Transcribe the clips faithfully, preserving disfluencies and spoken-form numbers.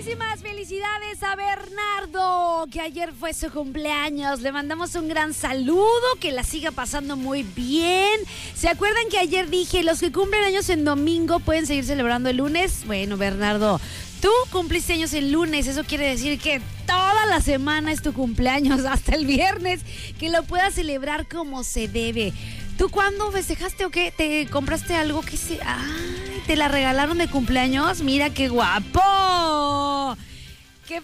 Muchísimas felicidades a Bernardo, que ayer fue su cumpleaños. Le mandamos un gran saludo, que la siga pasando muy bien. ¿Se acuerdan que ayer dije, los que cumplen años en domingo pueden seguir celebrando el lunes? Bueno, Bernardo, tú cumpliste años el lunes, eso quiere decir que toda la semana es tu cumpleaños, hasta el viernes, que lo puedas celebrar como se debe. ¿Tú cuándo festejaste o qué? ¿Te compraste algo que se... ¡Ay! ¿Te la regalaron de cumpleaños? ¡Mira qué guapo! ¡Qué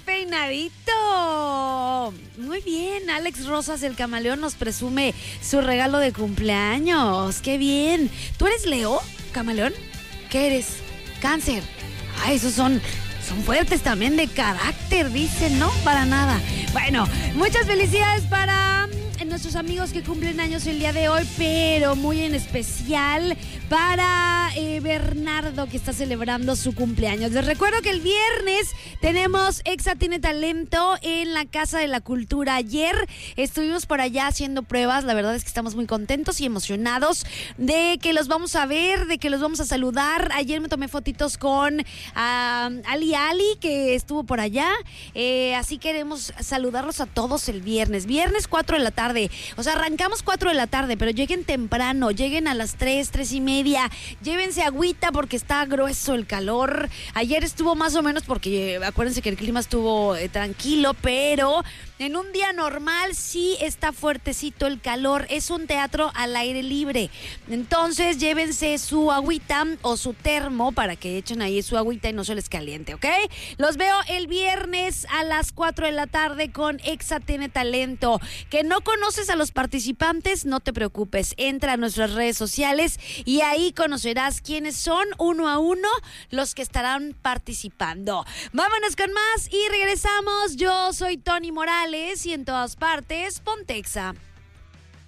peinadito! Muy bien, Alex Rosas, el camaleón, nos presume su regalo de cumpleaños. ¡Qué bien! ¿Tú eres Leo, camaleón? ¿Qué eres? Cáncer. ¡Ay, esos son... Son fuertes también de carácter, dicen, ¿no? Para nada. Bueno, muchas felicidades para nuestros amigos que cumplen años el día de hoy, pero muy en especial para eh, Bernardo, que está celebrando su cumpleaños. Les recuerdo que el viernes tenemos Exa Tiene Talento en la Casa de la Cultura. Ayer estuvimos por allá haciendo pruebas. La verdad es que estamos muy contentos y emocionados de que los vamos a ver, de que los vamos a saludar. Ayer me tomé fotitos con uh, Ali Ali, que estuvo por allá. Eh, así queremos saludarlos a todos el viernes. Viernes cuatro de la tarde. O sea, arrancamos cuatro de la tarde, pero lleguen temprano, lleguen a las tres, tres y media. Llévense agüita porque está grueso el calor. Ayer estuvo más o menos porque acuérdense que el clima estuvo eh, tranquilo, pero en un día normal sí está fuertecito el calor. Es un teatro al aire libre. Entonces llévense su agüita o su termo para que echen ahí su agüita y no se les caliente, ¿ok? Los veo el viernes a las cuatro de la tarde con Exa Tiene Talento. Que no conoces a los participantes, no te preocupes. Entra a nuestras redes sociales y ahí conocerás quiénes son uno a uno los que estarán participando. Vámonos con más y regresamos. Yo soy Tony Morales y en todas partes, ponte Exa.